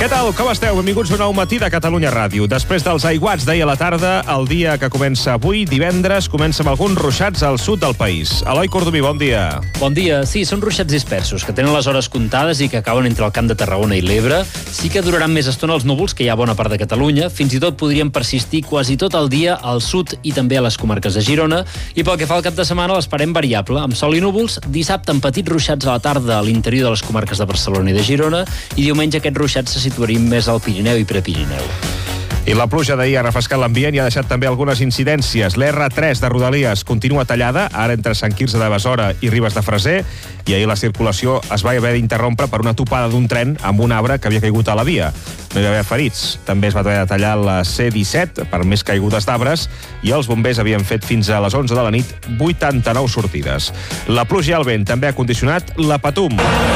Què tal? Com esteu? Benvinguts a un nou matí de Catalunya Ràdio. Després dels aiguats d'ahir a la tarda, el dia que comença avui, divendres, comença amb alguns ruixats al sud del país. Eloi Cordomí, bon dia. Bon dia. Sí, són ruixats dispersos, que tenen les hores comptades i que acaben entre el Camp de Tarragona i l'Ebre. Sí que duraran més estona els núvols, que hi ha bona part de Catalunya. Fins i tot podrien persistir quasi tot el dia al sud i també a les comarques de Girona. I pel que fa al cap de setmana, l'esperem variable, amb sol i núvols, dissabte amb petits ruixats a la tarda a l'interior de les comarques de Barcelona i de Girona, i diumenge aquests ruixats se situaríem més al Pirineu i Prepirineu. I la pluja d'ahir ha refrescat l'ambient i ha deixat també algunes incidències. L'R3 de Rodalies continua tallada, ara entre Sant Quirze de Besora i Ribes de Freser, i ahir la circulació es va haver d'interrompre per una topada d'un tren amb un arbre que havia caigut a la via. No hi va haver ferits. També es va haver de tallar la C-17 per més caigudes d'arbres i els bombers havien fet fins a les 11 de la nit 89 sortides. La pluja i el vent també ha condicionat la Patum.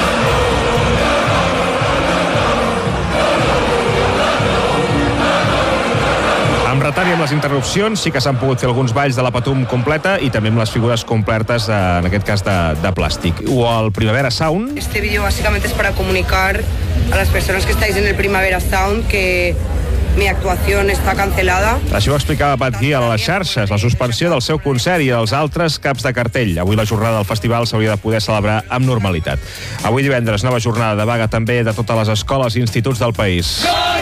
Amb retard i amb les interrupcions sí que s'han pogut fer alguns balls de la Patum completa i també amb les figures completes, en aquest cas de plàstic. O el Primavera Sound. Este vídeo básicamente es para comunicar a las personas que estáis en el Primavera Sound que mi actuación està cancelada. Així ho explicava Pat Guia a les xarxes, la suspensió del seu concert i dels altres caps de cartell. Avui la jornada del festival s'hauria de poder celebrar amb normalitat. Avui divendres, nova jornada de vaga també de totes les escoles i instituts del país.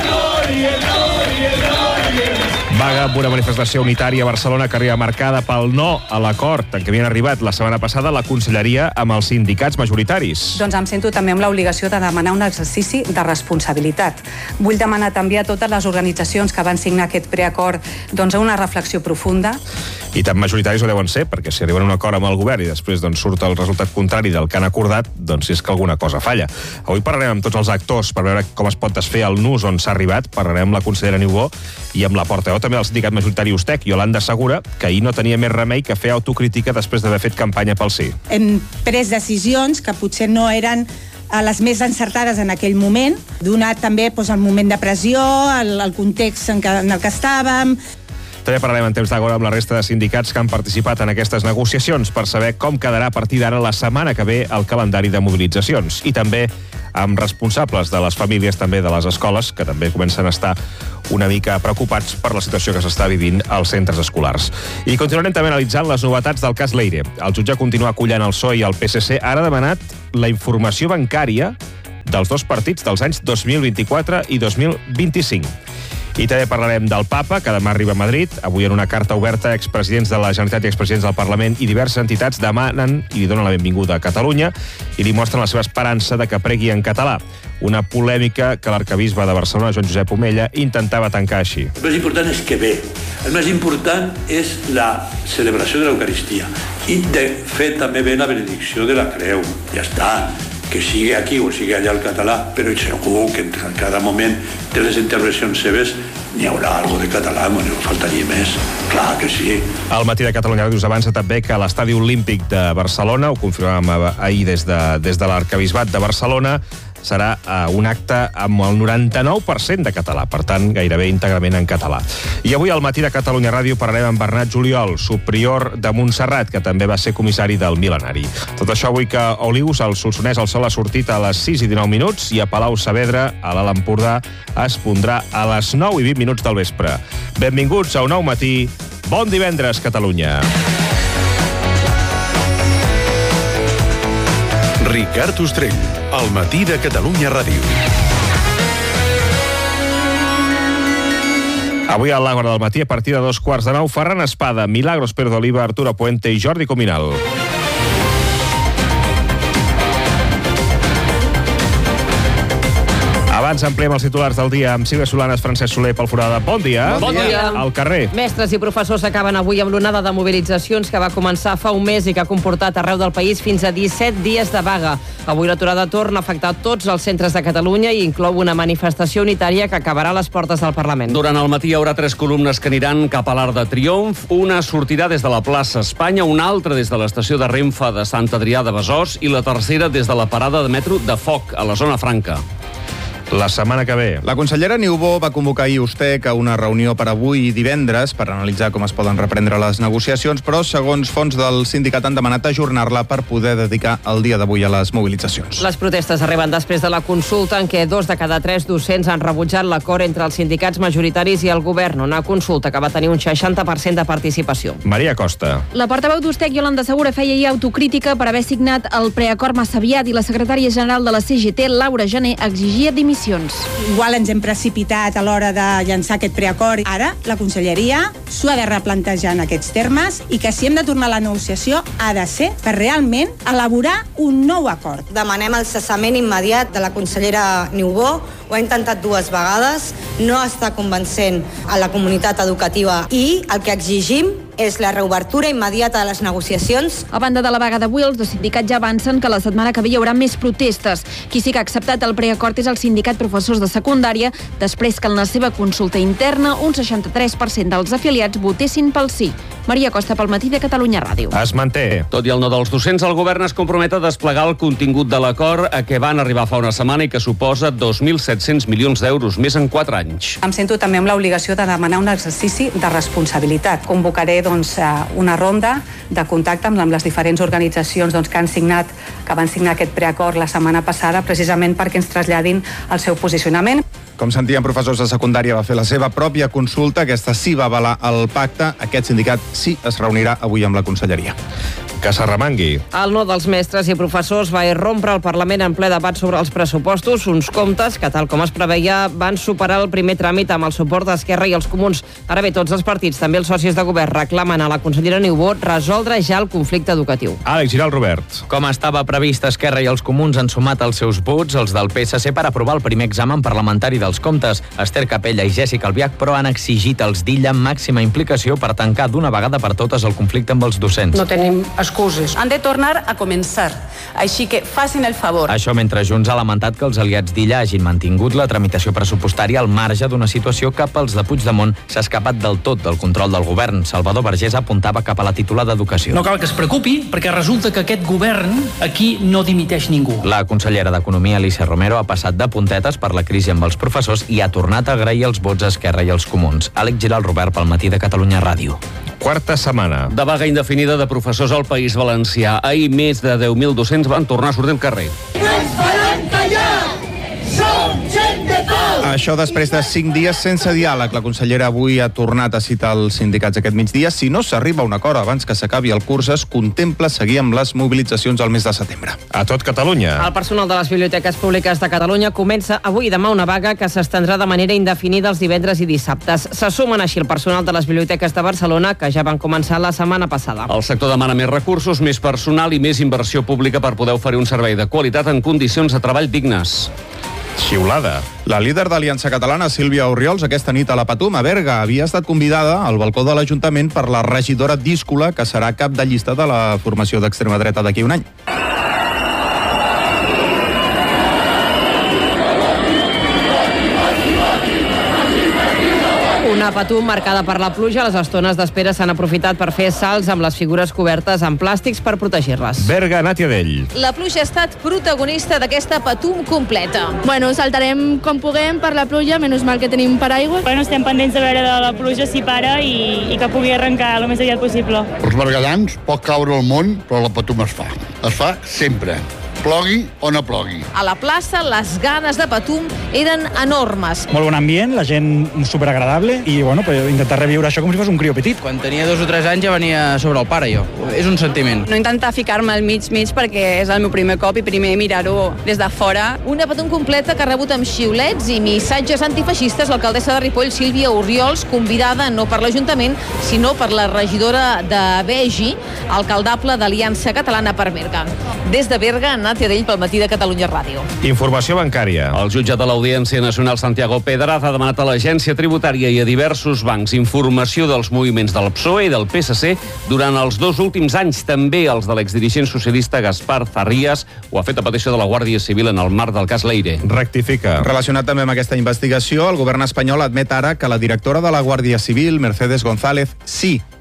Vaga amb una manifestació unitària a Barcelona que arriba marcada pel no a l'acord en què havien arribat la setmana passada la Conselleria amb els sindicats majoritaris. Doncs em sento també amb l'obligació de demanar un exercici de responsabilitat. Vull demanar també a totes les organitzacions que van signar aquest preacord una reflexió profunda. I tan majoritaris ho deuen ser, perquè si arriben a un acord amb el govern i després surt el resultat contrari del que han acordat, és que alguna cosa falla. Avui parlarem amb tots els actors per veure com es pot desfer el nus on s'ha arribat. Parlarem amb la consellera Niubó i amb la portaveu també del sindicat majoritari Ustec, Iolanda Segura, que ahir no tenia més remei que fer autocrítica després d'haver fet campanya pel sí. Hem pres decisions que potser no eren les més encertades en aquell moment, donat també el moment de pressió, el context en el que estàvem. També parlarem en temps d'agora amb la resta de sindicats que han participat en aquestes negociacions per saber com quedarà a partir d'ara la setmana que ve el calendari de mobilitzacions. I també amb responsables de les famílies, també de les escoles, que també comencen a estar una mica preocupats per la situació que s'està vivint als centres escolars. I continuarem també analitzant les novetats del cas Leire. El jutge continua acollant el PSOE i el PSC. Ara ha demanat la informació bancària dels dos partits dels anys 2024 i 2025. I també parlarem del Papa, que demà arriba a Madrid. Avui en una carta oberta, expresidents de la Generalitat i expresidents del Parlament i diverses entitats demanen i li donen la benvinguda a Catalunya i li mostren la seva esperança de que pregui en català. Una polèmica que l'arcabisbe de Barcelona, Joan Josep Omella, intentava tancar així. El més important és que ve. El més important és la celebració de l'Eucaristia. I, de fet, també ve la benedicció de la creu. Ja està. Que sigui aquí o sigui allà el català, però segur que en cada moment de les intervencions seves n'hi haurà alguna de català, no faltaria més. Clar que sí. Al matí de Catalunya Ràdio us avança també que a l'Estadi Olímpic de Barcelona, ho confirmàvem ahir des de l'Arcabisbat de Barcelona, serà un acte amb el 99% de català, per tant, gairebé íntegrament en català. I avui al matí de Catalunya Ràdio parlarem amb Bernat Juliol, subprior de Montserrat, que també va ser comissari del Mil·lenari. Tot això avui que a Olius, al Solsonès, el sol ha sortit a les 6:19 i a Palau-Saverdra, a l'Alt Empordà, es pondrà a les 9:20 del vespre. Benvinguts a un nou matí. Bon divendres, Catalunya. Ricard Ostrell, al matí de Catalunya Ràdio. Avui a l'Àgora del matí, a partir de 8:45, Ferran Espada, Milagros Perdoliva, Arturo Puente i Jordi Cominal. Abans ampliem els titulars del dia amb Sílvia Solanes, Francesc Soler, Pol Forada. Bon dia. Bon dia. Al carrer. Mestres i professors acaben avui amb l'onada de mobilitzacions que va començar fa un mes i que ha comportat arreu del país fins a 17 dies de vaga. Avui l'aturada torna a afectar tots els centres de Catalunya i inclou una manifestació unitària que acabarà a les portes del Parlament. Durant el matí hi haurà 3 columnes que aniran cap a l'Arc de Triomf. Una sortirà des de la plaça Espanya, una altra des de l'estació de Renfe de Sant Adrià de Besòs i la tercera des de la parada de metro de Foc, a la zona franca. La setmana que ve. La consellera Niubó va convocar ahir Ustec a una reunió per avui i divendres per analitzar com es poden reprendre les negociacions, però, segons fons del sindicat, han demanat ajornar-la per poder dedicar el dia d'avui a les mobilitzacions. Les protestes arriben després de la consulta en què 2 de cada 3 docents han rebutjat l'acord entre els sindicats majoritaris i el govern, una consulta que va tenir un 60% de participació. Maria Costa. La portaveu d'Ustec, Yolanda Segura, feia ahir autocrítica per haver signat el preacord massa aviat i la secretària general de la CGT, Laura Gené, exigia dimissions. Igual ens hem precipitat a l'hora de llançar aquest preacord. Ara, la conselleria s'ho ha de replantejar en aquests termes i que si hem de tornar a la negociació ha de ser per realment elaborar un nou acord. Demanem el cessament immediat de la consellera Niubó. Ho ha intentat 2 vegades, no està convencent a la comunitat educativa i el que exigim és la reobertura immediata de les negociacions. A banda de la vaga d'avui, els dos sindicats ja avancen que la setmana que ve hi haurà més protestes. Qui sí que ha acceptat el preacord és el sindicat professors de secundària, després que en la seva consulta interna un 63% dels afiliats votessin pel sí. Maria Costa, pel Matí de Catalunya Ràdio. Es manté. Tot i el no dels docents, el govern es compromet a desplegar el contingut de l'acord a què van arribar fa una setmana i que suposa 2.700 milions d'euros, més en 4 anys. Em sento també amb l'obligació de demanar un exercici de responsabilitat. Convocaré una ronda de contacte amb les diferents organitzacions que van signar aquest preacord la setmana passada, precisament perquè ens traslladin el seu posicionament. Com sentíem, professors de secundària va fer la seva pròpia consulta. Aquesta sí va avalar el pacte. Aquest sindicat sí es reunirà avui amb la conselleria. Que s'arremangui. El no dels mestres i professors va irrompre al Parlament en ple debat sobre els pressupostos, uns comptes que, tal com es preveia, van superar el primer tràmit amb el suport d'Esquerra i els Comuns. Ara bé, tots els partits, també els socis de govern, reclamen a la consellera Niubó resoldre ja el conflicte educatiu. Àlex Giral, Robert. Com estava previst, Esquerra i els Comuns han sumat els seus vots, els del PSC, per aprovar el primer examen parlamentari dels comptes. Esther Capella i Jèssica Albiach, però, han exigit als d'Illa màxima implicació per tancar d'una vegada per totes el conflicte amb els docents. No tenim excuses. Han de tornar a començar. Així que facin el favor. Això mentre Junts ha lamentat que els aliats d'Illa hagin mantingut la tramitació pressupostària al marge d'una situació que pels de Puigdemont s'ha escapat del tot del control del govern. Salvador Vergés apuntava cap a la titular d'Educació. No cal que es preocupi, perquè resulta que aquest govern aquí no dimiteix ningú. La consellera d'Economia, Alicia Romero, ha passat de puntetes per la crisi amb els professors i ha tornat a agrair els vots a Esquerra i els Comuns. Àlex Giral, Robert, pel Matí de Catalunya Ràdio. Quarta setmana. De vaga indefinida de professors al País Valencià. Ahir més de 10.000 docents van tornar a sortir al carrer. No ens faran callar! Som gent de pau! Això després de 5 dies sense diàleg. La consellera avui ha tornat a citar els sindicats aquest migdia. Si no s'arriba a un acord abans que s'acabi el curs, es contempla seguir amb les mobilitzacions al mes de setembre. A tot Catalunya. El personal de les biblioteques públiques de Catalunya comença avui i demà una vaga que s'estendrà de manera indefinida els divendres i dissabtes. Se sumen així el personal de les biblioteques de Barcelona, que ja van començar la setmana passada. El sector demana més recursos, més personal i més inversió pública per poder oferir un servei de qualitat en condicions de treball dignes. Xiulada. La líder d'Aliança Catalana, Sílvia Orriols, aquesta nit a la Patum, a Berga, havia estat convidada al balcó de l'Ajuntament per la regidora Díscola, que serà cap de llista de la formació d'extrema dreta d'aquí un any. Una Patum marcada per la pluja. Les estones d'espera s'han aprofitat per fer salts amb les figures cobertes amb plàstics per protegir-les. Berga, Nàtia Dell. La pluja ha estat protagonista d'aquesta Patum completa. Bueno, saltarem com puguem per la pluja, menys mal que tenim paraigua. Bueno, estem pendents de veure de la pluja si para i que pugui arrencar el més aviat possible. Els berguedans pot caure el món, però la Patum es fa. Es fa sempre. Plogui o no plogui. A la plaça, les ganes de Patum eren enormes. Molt bon ambient, la gent superagradable i bueno, intentar reviure això com si fos un crió petit. Quan tenia 2 o 3 anys ja venia sobre el pare, jo. És un sentiment. No intentar ficar-me al mig perquè és el meu primer cop i primer mirar-ho des de fora. Una Patum completa que ha rebut amb xiulets i missatges antifeixistes l'alcaldessa de Ripoll, Sílvia Orriols, convidada no per l'Ajuntament, sinó per la regidora de Begi, alcaldable d'Aliança Catalana per Berga. Des de Berga, Nàtia Dell pel Matí de Catalunya Ràdio. Informació bancària. El jutge de l'Audiència Nacional, Santiago Pedraz, ha demanat a l'Agència Tributària i a diversos bancs informació dels moviments del PSOE i del PSC durant els 2 últims anys. També els de l'exdirigent socialista Gaspar Zarrías ho ha fet a petició de la Guàrdia Civil en el marc del cas Leire. Rectifica. Relacionat també amb aquesta investigació, el govern espanyol admet ara que la directora de la Guàrdia Civil, Mercedes González, sí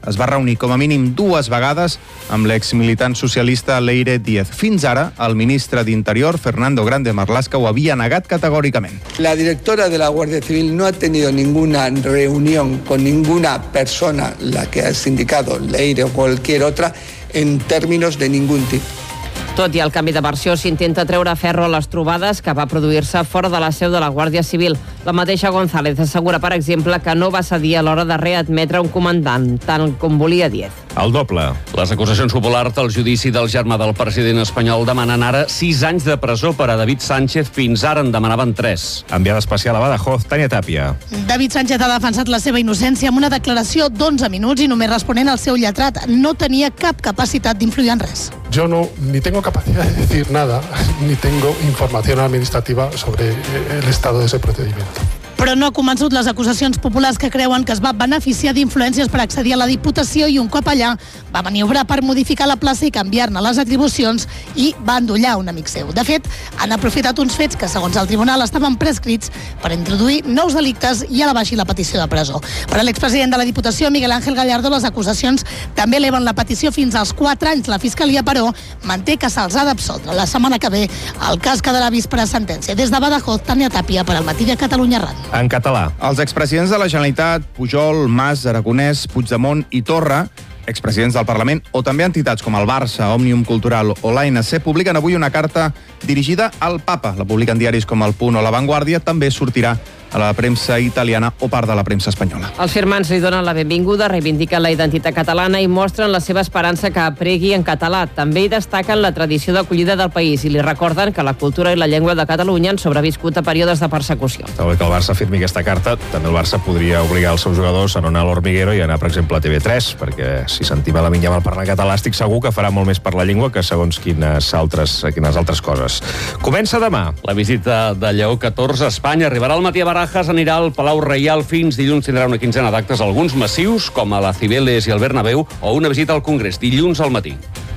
es va reunir com a mínim 2 vegades amb l'exmilitant socialista Leire Díez. Fins ara, el ministre d'Interior, Fernando Grande Marlaska, ho havia negat categòricament. La directora de la Guardia Civil no ha tenido ninguna reunión con ninguna persona, la que has indicado, Leire o cualquier otra, en términos de ningún tipo. Tot i el canvi de versió, s'intenta treure ferro a les trobades que va produir-se fora de la seu de la Guàrdia Civil. La mateixa González assegura, per exemple, que no va cedir a l'hora de readmetre un comandant, tant com volia Díez. El doble. Les acusacions populars al judici del germà del president espanyol demanen ara 6 anys de presó per a David Sánchez. Fins ara en demanaven 3. Enviada especial a Badajoz, Tània Tàpia. David Sánchez ha defensat la seva innocència amb una declaració d'11 minuts i només responent al seu lletrat. No tenia cap capacitat d'influir en res. Yo ni tengo capacidad de decir nada, ni tengo información administrativa sobre el estado de ese procedimiento. Però no ha convençut les acusacions populars que creuen que es va beneficiar d'influències per accedir a la Diputació i un cop allà va maniobrar per modificar la plaça i canviar-ne les atribucions i va endollar un amic seu. De fet, han aprofitat uns fets que, segons el tribunal, estaven prescrits per introduir nous delictes i elevar així la petició de presó. Per a l'expresident de la Diputació, Miguel Ángel Gallardo, les acusacions també eleven la petició fins als 4 anys. La Fiscalia, però, manté que se'ls ha d'absoldre. La setmana que ve el cas quedarà vist per a sentència. Des de Badajoz, Tània Tàpia, per al Matí de Catalunya Ràdio. En català. Els expresidents de la Generalitat, Pujol, Mas, Aragonès, Puigdemont i Torra, expresidents del Parlament o també entitats com el Barça, Òmnium Cultural o l'ANC, publiquen avui una carta dirigida al Papa. La publiquen diaris com El Punt o La Vanguardia. També sortirà a la premsa italiana o part de la premsa espanyola. Els firmants li donen la benvinguda, reivindiquen la identitat catalana i mostren la seva esperança que apregui en català. També hi destaquen la tradició d'acollida del país i li recorden que la cultura i la llengua de Catalunya han sobreviscut a períodes de persecució. Tal que el Barça firmi aquesta carta, també el Barça podria obligar els seus jugadors a no anar a l'Hormiguero i anar, per exemple, a TV3, perquè si sentim a la Minyamal parlar català, estic segur que farà molt més per la llengua que segons quines altres coses. Comença demà. La visita de Lleó XIV a Espanya arribarà al matí a Barajas, anirà al Palau Reial fins dilluns, tindrà una quinzena d'actes, alguns massius, com a la Cibeles i el Bernabéu, o una visita al Congrés, dilluns al matí.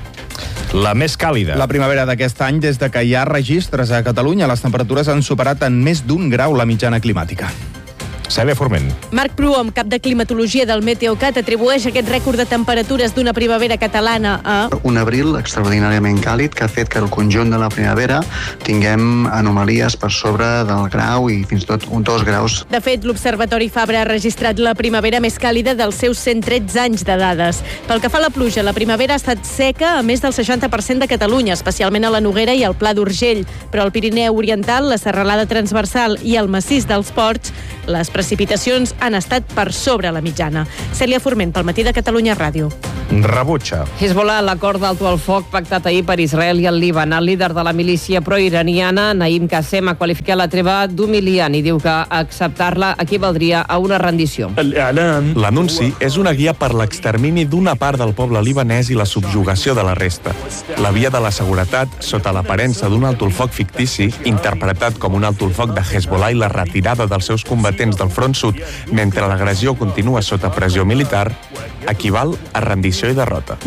La més càlida. La primavera d'aquest any, des de que hi ha registres a Catalunya, les temperatures han superat en més d'1 grau la mitjana climàtica. Cèlia Forment. Marc Proom, cap de climatologia del Meteocat, atribueix aquest rècord de temperatures d'una primavera catalana a... Un abril extraordinàriament càlid que ha fet que el conjunt de la primavera tinguem anomalies per sobre del grau i fins i tot 2 graus. De fet, l'Observatori Fabra ha registrat la primavera més càlida dels seus 113 anys de dades. Pel que fa a la pluja, la primavera ha estat seca a més del 60% de Catalunya, especialment a la Noguera i al Pla d'Urgell. Però al Pirineu Oriental, la Serralada Transversal i el Massís dels Ports, les precipitacions han estat per sobre la mitjana. Cèlia Forment, pel Matí de Catalunya Ràdio. Rebutja. Hezbollah, l'acord d'alto al foc pactat ahir per Israel i el Líban. El líder de la milícia proiraniana, Naim Qassem, ha qualificat la treva d'humiliant i diu que acceptar-la equivaldria a una rendició. L'anunci és una guia per l'extermini d'una part del poble libanès i la subjugació de la resta. La via de la seguretat, sota l'aparença d'un alto al foc fictici, interpretat com un alto al foc de Hezbollah i la retirada dels seus combatents del front sud mentre l'agressió continua sota pressió militar, equival a rendició i derrota.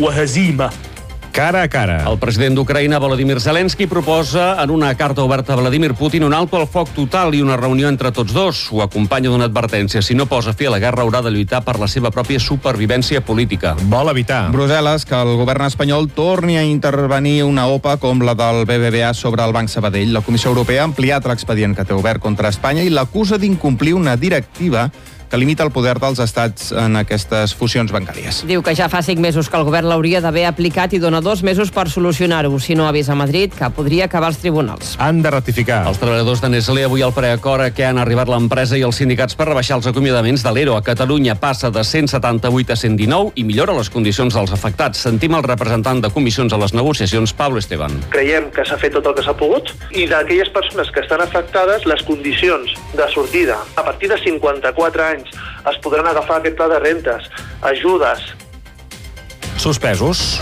Cara a cara. El president d'Ucraïna, Volodymyr Zelensky, proposa en una carta oberta a Vladimir Putin un alto al foc total i una reunió entre tots dos. Ho acompanya d'una advertència. Si no posa fi a la guerra, haurà de lluitar per la seva pròpia supervivència política. Vol evitar. Brussel·les, que el govern espanyol torni a intervenir una OPA com la del BBVA sobre el Banc Sabadell. La Comissió Europea ha ampliat l'expedient que té obert contra Espanya i l'acusa d'incomplir una directiva que limita el poder dels estats en aquestes fusions bancàries. Diu que ja fa 5 mesos que el govern l'hauria d'haver aplicat i dona 2 mesos per solucionar-ho. Si no, avisa a Madrid que podria acabar als tribunals. Han de ratificar. Els treballadors de Nestlé avui al preacord a què han arribat l'empresa i els sindicats per rebaixar els acomiadaments de l'ERO a Catalunya passa de 178 a 119 i millora les condicions dels afectats. Sentim el representant de comissions a les negociacions, Pablo Esteban. Creiem que s'ha fet tot el que s'ha pogut i d'aquelles persones que estan afectades, les condicions de sortida a partir de 54 anys es podran agafar aquest pla de rentes, ajudes. Suspesos.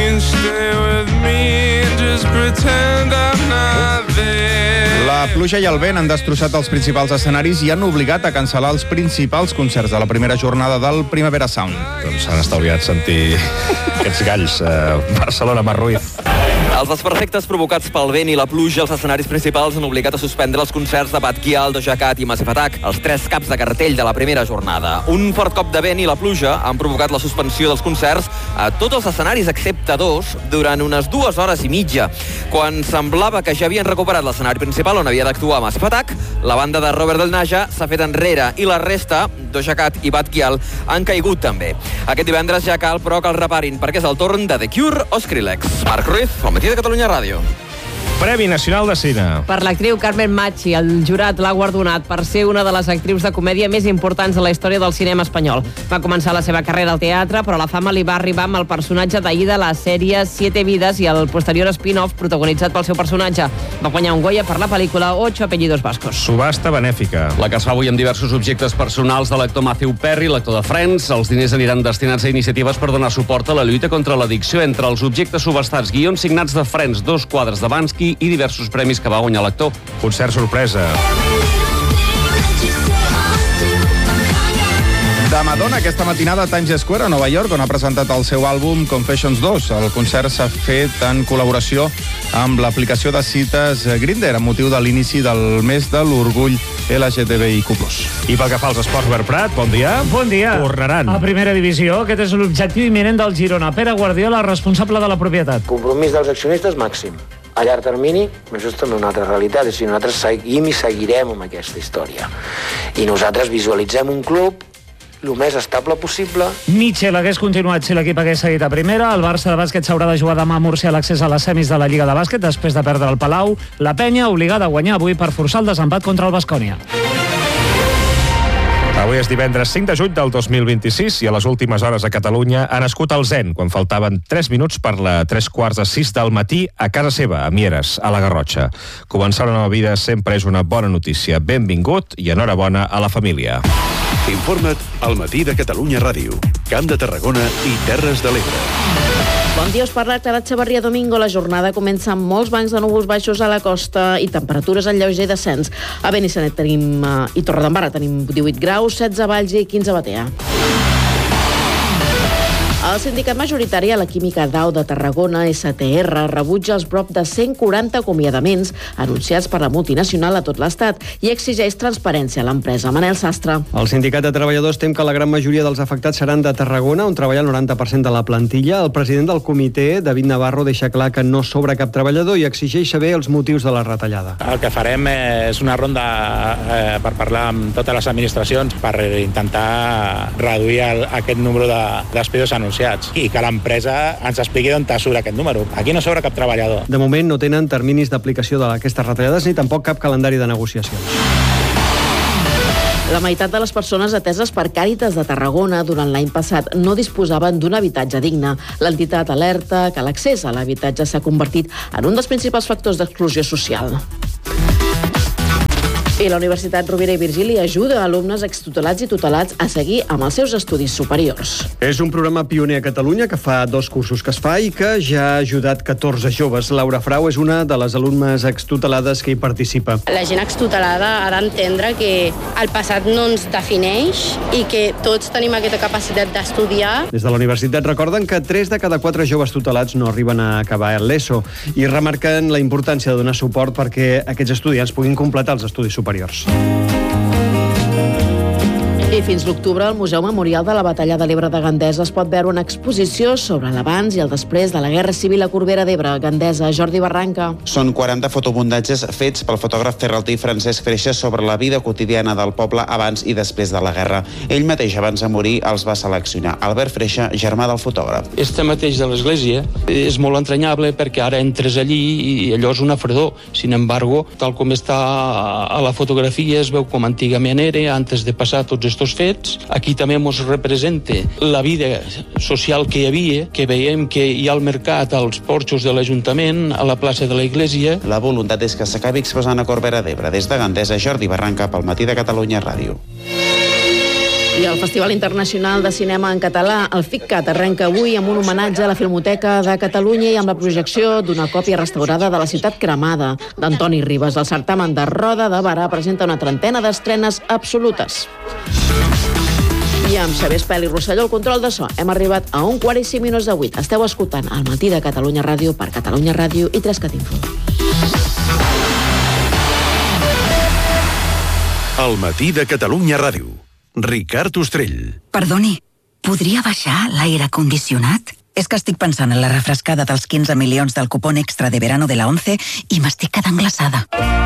La pluja i el vent han destrossat els principals escenaris i han obligat a cancel·lar els principals concerts de la primera jornada del Primavera Sound. Doncs s'han estalviat sentir aquests galls. Barcelona, Mar Ruiz. Els desperfectes provocats pel vent i la pluja als escenaris principals han obligat a suspendre els concerts de Bad Gyal, Doja Cat i Massive Attack, els 3 caps de cartell de la primera jornada. Un fort cop de vent i la pluja han provocat la suspensió dels concerts a tots els escenaris excepte 2 durant unes 2 hores i mitja. Quan semblava que ja havien recuperat l'escenari principal on havia d'actuar Massive Attack, la banda de Robert Del Naja s'ha fet enrere i la resta, Doja Cat i Bad Gyal, han caigut també. Aquest divendres ja cal, però, que el reparin, perquè és el torn de The Cure o Skrillex. Marc Ruiz, al Matí de Catalunya Ràdio. Premi Nacional de Cine. Per l'actriu Carmen Machi, el jurat l'ha guardonat per ser una de les actrius de comèdia més importants de la història del cinema espanyol. Va començar la seva carrera al teatre, però la fama li va arribar amb el personatge d'Aida a la sèrie 7 vides i el posterior spin-off protagonitzat pel seu personatge. Va guanyar un Goya per la pel·lícula 8 apellidos vascos. Subhasta benèfica. La que es fa avui amb diversos objectes personals de l'actor Matthew Perry, l'actor de Friends. Els diners aniran destinats a iniciatives per donar suport a la lluita contra l'addicció. Entre els objectes subhastats, guions signats de Friends, 2 quadres de Bansky i diversos premis que va guanyar l'actor. Concert sorpresa. De Madonna aquesta matinada a Times Square, a Nova York, on ha presentat el seu àlbum Confessions 2. El concert s'ha fet en col·laboració amb l'aplicació de cites Grindr, amb motiu de l'inici del mes de l'orgull LGTBIQ+. I pel que fa als esports, Bert Prat, bon dia. Bon dia. Tornaran. A primera divisió, aquest és l'objectiu imminent del Girona. Pere Guardiola, responsable de la propietat. Compromís dels accionistes màxim. A llarg termini, això és també una altra realitat, és a dir, nosaltres seguim i seguirem amb aquesta història. I nosaltres visualitzem un club el més estable possible. Mitchell hagués continuat si l'equip hagués seguit a primera. El Barça de bàsquet s'haurà de jugar demà a Múrcia a l'accés a les semis de la Lliga de Bàsquet després de perdre el Palau. La Penya obligada a guanyar avui per forçar el desempat contra el Baskonia. Avui és divendres 5 de juny del 2026 i a les últimes hores a Catalunya ha nascut el Zen, quan faltaven 3 minuts per la 3:45 del matí a casa seva, a Mieres, a la Garrotxa. Començar una nova vida sempre és una bona notícia. Benvingut i enhorabona a la família. Informa't al Matí de Catalunya Ràdio, Camp de Tarragona i Terres de l'Ebre. Bon dia, us parla Clara Echevarria Domingo. La jornada comença amb molts bancs de núvols baixos a la costa i temperatures en lleuger descens. A Benissanet i Torredembarra tenim 18 graus, 16 a Valls i 15 a Batea. El sindicat majoritari a la Química Dau de Tarragona, STR, rebutja els prop de 140 acomiadaments anunciats per la multinacional a tot l'Estat i exigeix transparència a l'empresa. Manel Sastre. El sindicat de treballadors tem que la gran majoria dels afectats seran de Tarragona, on treballa el 90% de la plantilla. El president del comitè, David Navarro, deixa clar que no sobra cap treballador i exigeix saber els motius de la retallada. El que farem és una ronda per parlar amb totes les administracions per intentar reduir aquest número de despidos anunciats i que l'empresa ens expliqui d'on surt aquest número. Aquí no sobra cap treballador. De moment no tenen terminis d'aplicació d'aquestes retallades ni tampoc cap calendari de negociacions. La meitat de les persones ateses per Càritas de Tarragona durant l'any passat no disposaven d'un habitatge digne. L'entitat alerta que l'accés a l'habitatge s'ha convertit en un dels principals factors d'exclusió social. I la Universitat Rovira i Virgili ajuda alumnes extutelats i tutelats a seguir amb els seus estudis superiors. És un programa pioner a Catalunya que fa 2 cursos que es fa i que ja ha ajudat 14 joves. Laura Frau és una de les alumnes extutelades que hi participa. La gent extutelada ha d'entendre que el passat no ens defineix i que tots tenim aquesta capacitat d'estudiar. Des de la universitat recorden que 3 de cada 4 joves tutelats no arriben a acabar l'ESO i remarquen la importància de donar suport perquè aquests estudiants puguin completar els estudis superiors. I fins l'octubre, al Museu Memorial de la Batalla de l'Ebre de Gandesa es pot veure una exposició sobre l'abans i el després de la Guerra Civil a Corbera d'Ebre. Gandesa, Jordi Barranca. Són 40 fotomuntatges fets pel fotògraf ferraltí Francesc Freixa sobre la vida quotidiana del poble abans i després de la guerra. Ell mateix, abans de morir, els va seleccionar. Albert Freixa, germà del fotògraf. Este mateix de l'església és molt entranyable perquè ara entres allí i allò és una fredor. Sin embargo, tal com està a la fotografia, es veu com antigament era, antes de passar tots estos fets. Aquí també ens representa la vida social que hi havia, que veiem que hi ha al mercat, als porxos de l'Ajuntament, a la plaça de la Iglesia. La voluntat és que s'acabi exposant a Corbera d'Ebre. Des de Gandesa, Jordi Barranca, pel Matí de Catalunya Ràdio. I el Festival Internacional de Cinema en Català, el FICCAT, arrenca avui amb un homenatge a la Filmoteca de Catalunya i amb la projecció d'una còpia restaurada de La ciutat cremada, d'Antoni Ribas. El certamen de Roda de Barà presenta una trentena d'estrenes absolutes. I amb Xavier Espel i Rosselló, el control de so. Hem arribat a 1:45. Esteu escoltant El matí de Catalunya Ràdio per Catalunya Ràdio i 3cat Info. El matí de Catalunya Ràdio. Ricard Ostrell. Perdoni, podria baixar l'aire condicionat? És que estic pensant en la refrescada dels 15 milions del cupón extra de verano de la 11 i m'estic quedant glaçada.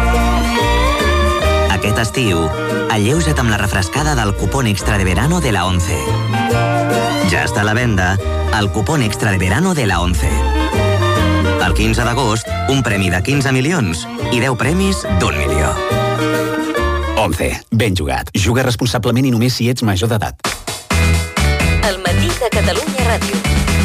Aquest estiu, alleuja't amb la refrescada del cupón extra de verano de la 11. Ja està a la venda el cupón extra de verano de la 11. El 15 d'agost, un premi de 15 milions i 10 premis d'1 milió. 11. Ben jugat. Juga responsablement i només si ets major d'edat. El matí de Catalunya Ràdio.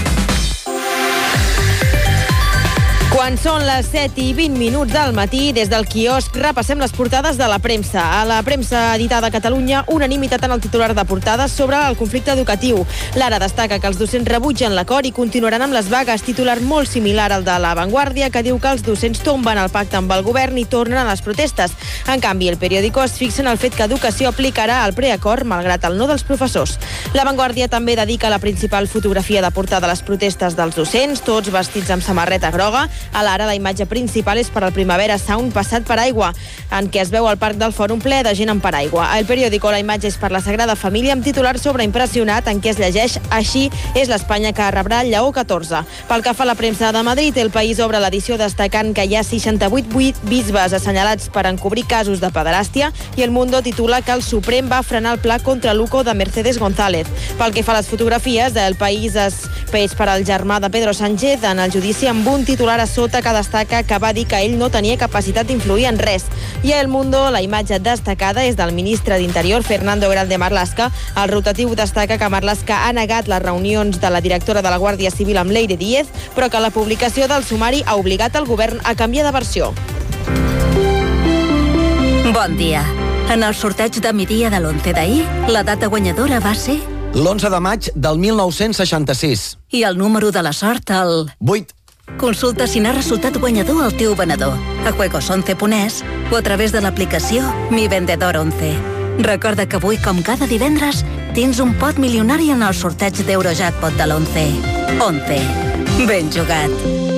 Quan són les 7:20 del matí, des del quiosc repassem les portades de la premsa. A la premsa editada a Catalunya, unanimitat en el titular de portada sobre el conflicte educatiu. L'Ara destaca que els docents rebutgen l'acord i continuaran amb les vagues, titular molt similar al de La Vanguardia, que diu que els docents tomben el pacte amb el govern i tornen a les protestes. En canvi, el periòdico es fixa en el fet que Educació aplicarà el preacord malgrat el no dels professors. La Vanguardia també dedica la principal fotografia de portada a les protestes dels docents, tots vestits amb samarreta groga. A l'Ara, la imatge principal és per al Primavera Sound passat per aigua, en què es veu el parc del Fòrum ple de gent amb paraigua. Al periòdico, la imatge és per la Sagrada Família amb titular sobreimpressionat en què es llegeix: així és l'Espanya que rebrà el Lleó 14. Pel que fa a la premsa de Madrid, El País obre l'edició destacant que hi ha 68 bisbes assenyalats per encobrir casos de pederàstia i El Mundo titula que el Suprem va frenar el pla contra l'UCO de Mercedes González. Pel que fa a les fotografies, El País es peix per al germà de Pedro Sánchez en el judici amb un titular a sota que destaca que va dir que ell no tenia capacitat d'influir en res. I a El Mundo, la imatge destacada és del ministre d'Interior, Fernando Grande Marlaska. El rotatiu destaca que Marlaska ha negat les reunions de la directora de la Guàrdia Civil amb Leire Díez, però que la publicació del sumari ha obligat el govern a canviar de versió. Bon dia. En el sorteig de migdia de l'11 d'ahir, la data guanyadora va ser... l'11 de maig del 1966. I el número de la sort, el... 8. Consulta si n'ha resultat guanyador el teu venedor a juegos11.es o a través de l'aplicació Mi Vendedor 11. Recorda que avui, com cada divendres, tens un pot milionari en el sorteig d'Eurojackpot de l'11. 11. Ben jugat.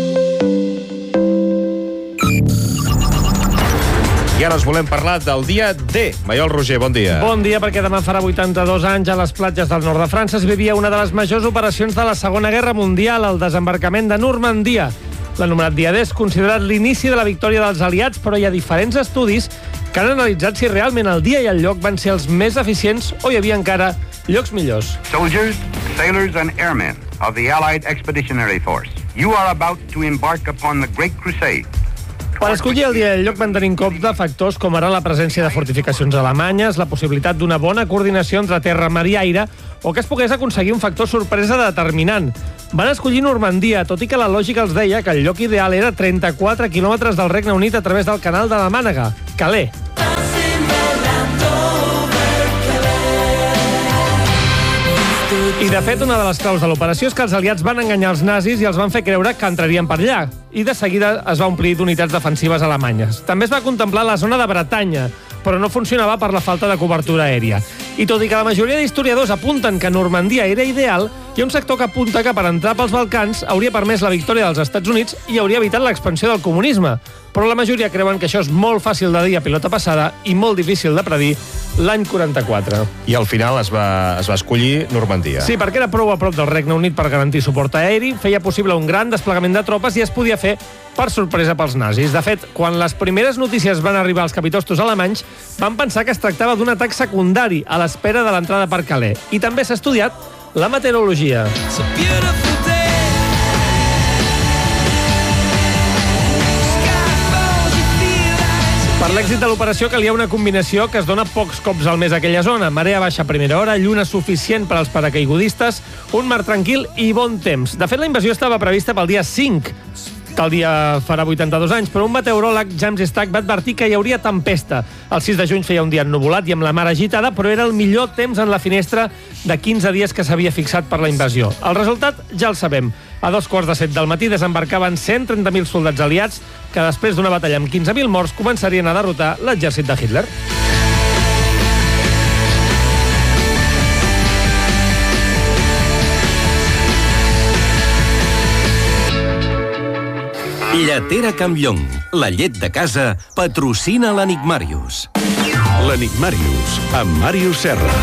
I ara us volem parlar del dia D. Maiol Roger, bon dia. Bon dia, perquè demà farà 82 anys a les platges del nord de França es vivia una de les majors operacions de la Segona Guerra Mundial, el desembarcament de Normandia. L'anomenat dia D és considerat l'inici de la victòria dels aliats, però hi ha diferents estudis que han analitzat si realment el dia i el lloc van ser els més eficients o hi havia encara llocs millors. Soldiers, sailors and airmen of the Allied Expeditionary Force, you are about to embark upon the Great Crusade. Per escollir el dia i el lloc van tenir en compte factors com ara la presència de fortificacions alemanyes, la possibilitat d'una bona coordinació entre terra, mar i aire, o que es pogués aconseguir un factor sorpresa determinant. Van escollir Normandia, tot i que la lògica els deia que el lloc ideal era 34 quilòmetres del Regne Unit a través del canal de la Mànega, Calais. I, de fet, una de les claus de l'operació és que els aliats van enganyar els nazis i els van fer creure que entrarien per allà. I de seguida es va omplir d'unitats defensives alemanyes. També es va contemplar la zona de Bretanya, però no funcionava per la falta de cobertura aèria. I tot i que la majoria d'historiadors apunten que Normandia era ideal, hi ha un sector que apunta que per entrar pels Balcans hauria permès la victòria dels Estats Units i hauria evitat l'expansió del comunisme. Però la majoria creuen que això és molt fàcil de dir a pilota passada i molt difícil de predir l'any 44. I al final es va escollir Normandia. Sí, perquè era prou a prop del Regne Unit per garantir suport aeri, feia possible un gran desplegament de tropes i es podia fer per sorpresa pels nazis. De fet, quan les primeres notícies van arribar als capitostos alemanys, van pensar que es tractava d'un atac secundari a l'espera de l'entrada per Calais. I també s'ha estudiat la meteorologia. Per l'èxit de l'operació calia una combinació que es dona pocs cops al mes a aquella zona. Marea baixa a primera hora, lluna suficient per als paracaigudistes, un mar tranquil i bon temps. De fet, la invasió estava prevista pel dia 5, que el dia farà 82 anys, però un meteoròleg, James Stack, va advertir que hi hauria tempesta. El 6 de juny feia un dia ennuvolat i amb la mar agitada, però era el millor temps en la finestra de 15 dies que s'havia fixat per la invasió. El resultat ja el sabem. A 7:15 del matí desembarcaven 130.000 soldats aliats que després d'una batalla amb 15.000 morts començarien a derrotar l'exèrcit de Hitler. Lletera Campllong, la llet de casa, patrocina l'Enigmàrius. L'Enigmàrius, amb Màrius Serra.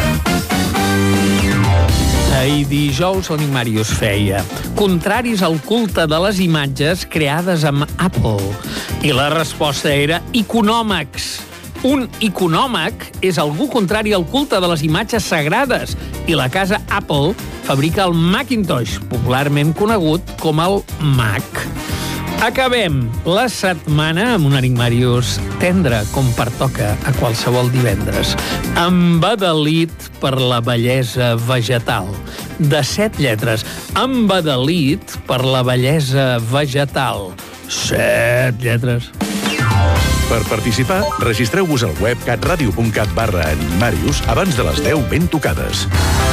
Ahir dijous l'Enigmàrius feia contraris al culte de les imatges creades amb Apple. I la resposta era iconòmacs. Un iconòmac és algú contrari al culte de les imatges sagrades i la casa Apple fabrica el Macintosh, popularment conegut com el Mac. Acabem la setmana amb un Enigmàrius tendre, com pertoca a qualsevol divendres, embadalit per la bellesa vegetal. De 7 lletres, embadalit per la bellesa vegetal. 7 lletres. Per participar, registreu-vos al web catradio.cat/Enigmàrius abans de les 10 ben tocades.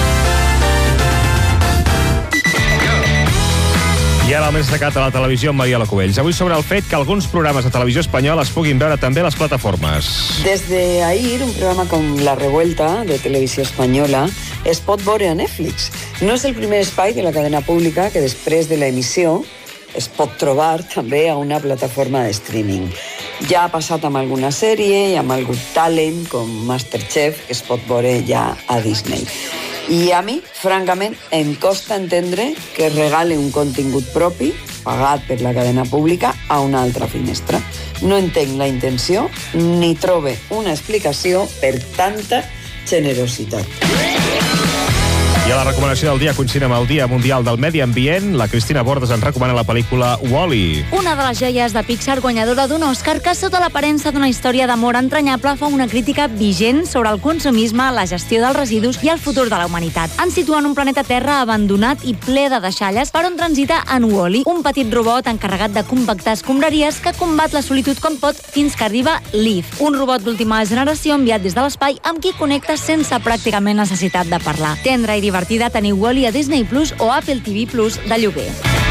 I ara el més destacat a la televisió amb Maria Lacubells. Avui sobre el fet que alguns programes de televisió espanyola es puguin veure també a les plataformes. Desde ahir, un programa com La Revuelta, de Televisió Espanyola, es pot veure a Netflix. No és el primer espai de la cadena pública que després de l'emissió es pot trobar també a una plataforma de streaming. Ja ha passat amb alguna sèrie i amb algun talent com Masterchef, que es pot veure ja a Disney. I a mi, francament, em costa entendre que es regale un contingut propi, pagat per la cadena pública, a una altra finestra. No entenc la intenció ni trobe una explicació per tanta generositat. I a la recomanació del dia, coincidint amb el Dia Mundial del Medi Ambient, la Cristina Bordes ens recomana la pel·lícula Wall-E. Una de les joies de Pixar guanyadora d'un Òscar que, sota l'aparença d'una història d'amor entranyable, fa una crítica vigent sobre el consumisme, la gestió dels residus i el futur de la humanitat. Ens situa en un planeta Terra abandonat i ple de deixalles per on transita en Wall-E, un petit robot encarregat de compactar escombraries que combat la solitud com pot fins que arriba Leaf, un robot d'última generació enviat des de l'espai amb qui connecta sense pràcticament necessitat de parlar. Tendra i divertida, teniu Wall-E a Disney Plus o Apple TV Plus de lloguer.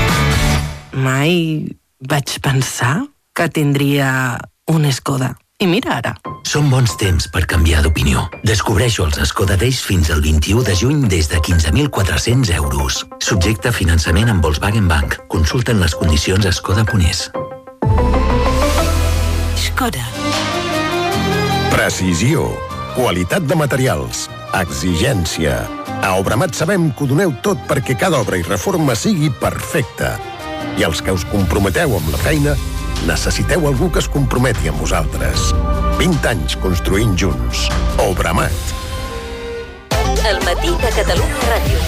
Mai vaig pensar que tindria un Skoda. I mira ara. Són bons temps per canviar d'opinió. Descobreixo els Skoda Days fins al 21 de juny des de 15.400 euros. Subjecte a finançament amb Volkswagen Bank. Consulten les condicions a skoda.es. Skoda. Precisió. Qualitat de materials. Exigència. A Obramat sabem que ho doneu tot perquè cada obra i reforma sigui perfecta. I els que us comprometeu amb la feina, necessiteu algú que es comprometi amb vosaltres. 20 anys construint junts. Obramat. El matí de Catalunya Ràdio.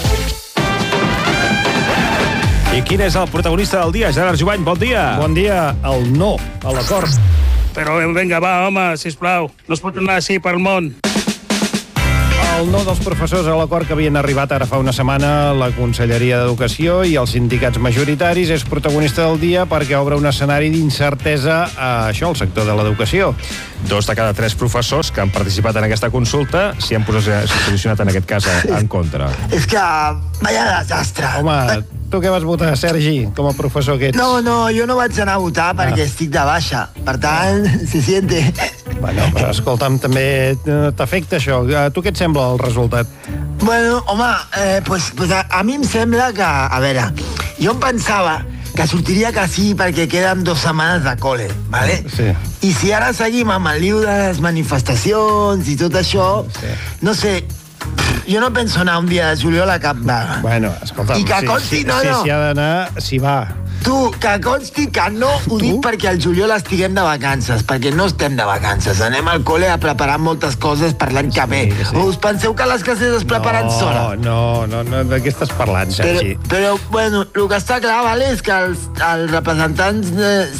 I quin és el protagonista del dia? Gerard Jovany, bon dia. Bon dia. El no a l'acord. Però vinga, va, home, sisplau. No es pot anar així pel món. El no dels professors a l'acord que havien arribat ara fa una setmana la Conselleria d'Educació i els sindicats majoritaris és protagonista del dia perquè obre un escenari d'incertesa a això, al sector de l'educació. 2 de cada 3 professors que han participat en aquesta consulta s'hi han posicionat en aquest cas en contra. És que vaya desastre. Home, tu què vas votar, Sergi, com a professor que ets? No, jo no vaig anar a votar perquè estic de baixa. Per tant, se siente. Bueno, però escolta'm, també t'afecta això. Tu què et sembla el resultat? Bueno, home, pues a mi em sembla que, a veure, jo em pensava que sortiria que sí perquè queden 2 setmanes de col·le, ¿vale? Sí. I si ara seguim amb el lío de les manifestacions i tot això, no sé, jo no penso anar un dia de juliol a cap vaga. Bueno, escolta'm, I que consti, no. Si ha d'anar, s'hi va. Tu, que consti que no ho dic perquè al juliol estiguem de vacances, perquè no estem de vacances. Anem al col·le a preparar moltes coses per l'any que ve. Us penseu que les classes es preparen sola? No, de què estàs parlant, Sergi? Però, bueno, el que està clar, vale, és que els representants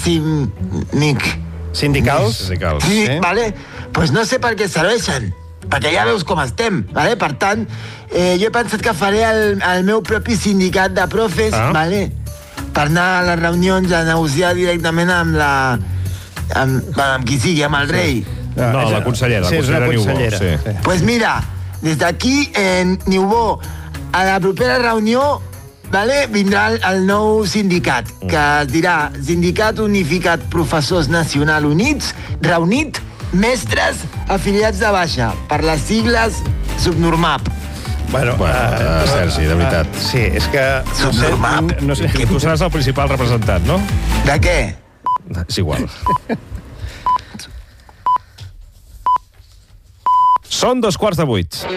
sindicals? Sí, vale, pues no sé per què serveixen, perquè ja veus com estem, vale? Per tant, jo he pensat que faré el meu propi sindicat de profes, vale? Per anar a les reunions a negociar directament amb qui sigui, amb el rei. No, la consellera, Niubó. Sí. Pues mira, des d'aquí, Niubó, a la propera reunió, vale, vindrà el nou sindicat, que es dirà Sindicat Unificat Professors Nacional Units, reunit mestres afiliats de baixa, per les sigles Subnormap. Bueno, Sergi, de veritat. Sí, és que... Subnormap. No sé, tu seràs el principal representant, no? De què? És igual. Són 7:15.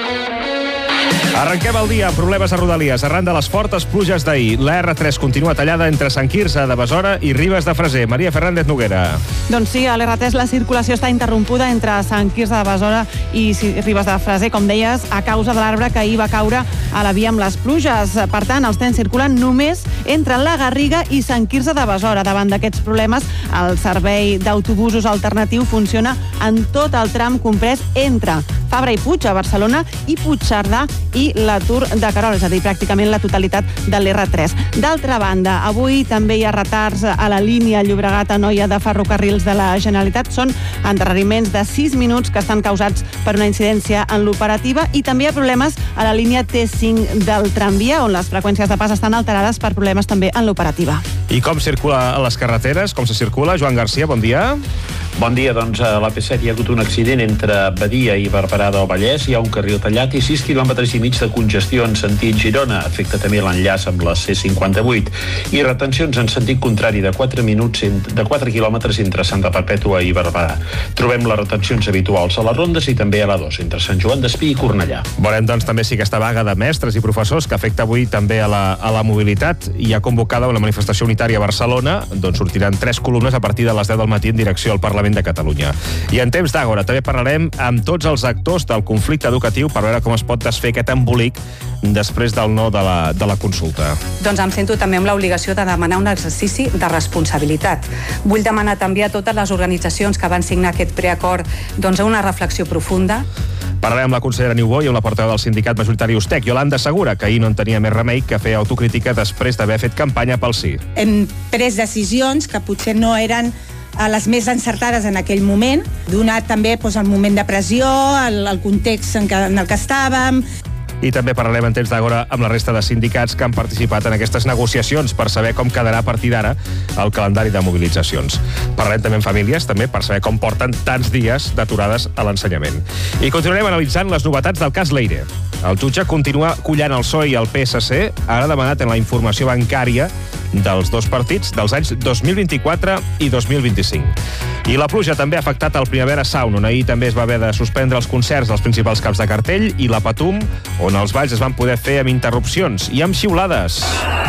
Arrenquem el dia amb problemes a Rodalies. Arran de les fortes pluges d'ahir, la R3 continua tallada entre Sant Quirze de Besora i Ribes de Freser. Maria Fernández Noguera. Doncs sí, a l'R3 la circulació està interrompuda entre Sant Quirze de Besora i Ribes de Freser, com deies, a causa de l'arbre que ahir va caure a la via amb les pluges. Per tant, els trens circulen només entre la Garriga i Sant Quirze de Besora. Davant d'aquests problemes, el servei d'autobusos alternatiu funciona en tot el tram comprès entre Fabra i Puig, a Barcelona, i Puigcerdà i l'Atur de Querol, és a dir, pràcticament la totalitat de l'R3. D'altra banda, avui també hi ha retards a la línia Llobregat-Anoia de Ferrocarrils de la Generalitat. Són endarreriments de 6 minuts que estan causats per una incidència en l'operativa, i també hi ha problemes a la línia T5 del tramvia, on les freqüències de pas estan alterades per problemes també en l'operativa. I com circula a les carreteres? Com se circula? Joan Garcia, bon dia. Bon dia, doncs a l'AP7 hi ha hagut un accident entre Badia i Barberà del Vallès. Hi ha un carril tallat i 6 quilòmetres i mig de congestió en sentit Girona. Afecta també l'enllaç amb la C58. I retencions en sentit contrari de 4 quilòmetres entre Santa Perpètua i Barberà. Trobem les retencions habituals a les rondes i també a la 2, entre Sant Joan d'Espí i Cornellà. Veurem, doncs, també si aquesta vaga de mestres i professors que afecta avui també a la mobilitat. Hi ha convocada una manifestació unitària a Barcelona, d'on sortiran 3 columnes a partir de les 10 del matí en direcció al Parlament de Catalunya. I en temps d'Àgora també parlarem amb tots els actors del conflicte educatiu per veure com es pot desfer aquest embolic després del no de la consulta. Doncs em sento també amb l'obligació de demanar un exercici de responsabilitat. Vull demanar també a totes les organitzacions que van signar aquest preacord una reflexió profunda. Parlarem amb la consellera Niubó i amb la portaveu del sindicat majoritari Ustec, Iolanda Segura, que ahir no en tenia més remei que fer autocrítica després d'haver fet campanya pel sí. Hem pres decisions que potser no eren les més encertades en aquell moment, donat també el moment de pressió, el context en el que estàvem. I també parlarem en temps d'Àgora amb la resta de sindicats que han participat en aquestes negociacions per saber com quedarà a partir d'ara el calendari de mobilitzacions. Parlarem també amb famílies, també per saber com porten tants dies d'aturades a l'ensenyament. I continuarem analitzant les novetats del cas Leire. El jutge continua collant el PSOE i el PSC, ara demanat en la informació bancària dels dos partits dels anys 2024 i 2025. I la pluja també ha afectat el Primavera Sound, on ahir també es va haver de suspendre els concerts dels principals caps de cartell, i la Patum, on els balls es van poder fer amb interrupcions i amb xiulades.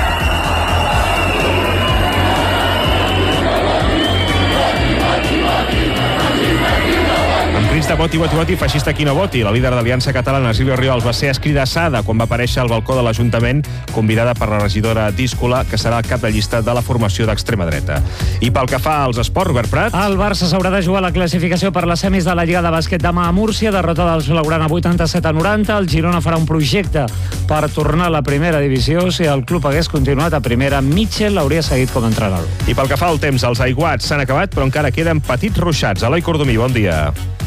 De voti, voti, voti, feixista qui no voti. La líder d'Aliança Catalana, Sílvia Riols, va ser escridassada quan va aparèixer al balcó de l'Ajuntament, convidada per la regidora Díscola, que serà el cap de llista de la formació d'extrema dreta. I pel que fa als esports, Robert Prat... El Barça s'haurà de jugar la classificació per les semis de la Lliga de Bàsquet demà a Múrcia, derrota del Blaugrana 87-90. El Girona farà un projecte per tornar a la primera divisió. Si el club hagués continuat a primera, Mitchell hauria seguit com a entrenador. I pel que fa al temps, els aiguats s'han acabat, però encara queden petits ruixats. Eloi Cordomí, bon dia.